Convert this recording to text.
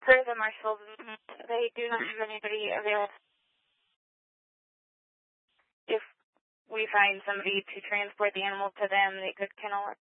Per the marshals, they do not have anybody available. If we find somebody to transport the animal to them, they could kennel it.